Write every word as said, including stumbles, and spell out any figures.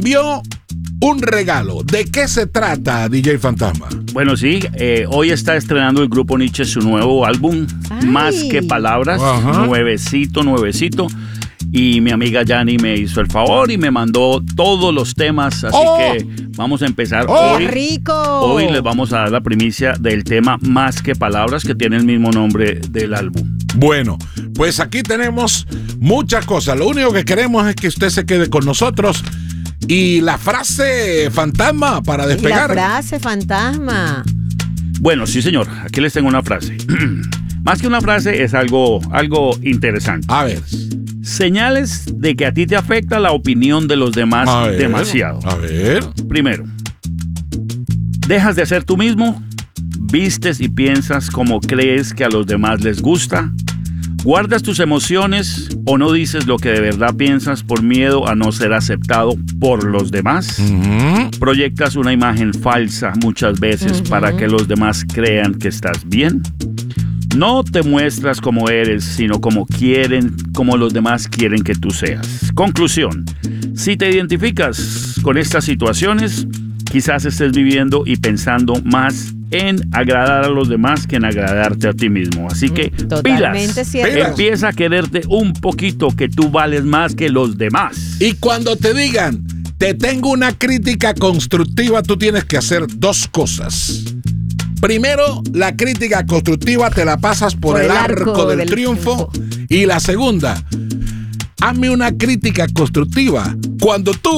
envió un regalo. ¿De qué se trata, D J Fantasma? Bueno, sí, eh, hoy está estrenando el grupo Nietzsche su nuevo álbum, Ay. Más que Palabras, Ajá. nuevecito, nuevecito. Y mi amiga Yani me hizo el favor y me mandó todos los temas, así oh. que vamos a empezar oh, hoy. ¡Rico! Hoy les vamos a dar la primicia del tema Más que Palabras, que tiene el mismo nombre del álbum. Bueno, pues aquí tenemos muchas cosas. Lo único que queremos es que usted se quede con nosotros. Y la frase fantasma para despegar. La frase fantasma. Bueno, sí, señor. Aquí les tengo una frase. Más que una frase, es algo, algo interesante. A ver. Señales de que a ti te afecta la opinión de los demás a ver, demasiado. A ver. Primero, dejas de ser tú mismo, vistes y piensas como crees que a los demás les gusta, guardas tus emociones o no dices lo que de verdad piensas por miedo a no ser aceptado por los demás. Uh-huh. Proyectas una imagen falsa muchas veces uh-huh. para que los demás crean que estás bien. No te muestras como eres, sino como quieren, como los demás quieren que tú seas. Conclusión: si te identificas con estas situaciones, quizás estés viviendo y pensando más en agradar a los demás que en agradarte a ti mismo. Así que Totalmente pilas, cierto. empieza a quererte un poquito, que tú vales más que los demás. Y cuando te digan, te tengo una crítica constructiva, tú tienes que hacer dos cosas. Primero, la crítica constructiva te la pasas por, por el, el arco, arco del, del triunfo. triunfo. Y la segunda, hazme una crítica constructiva cuando tú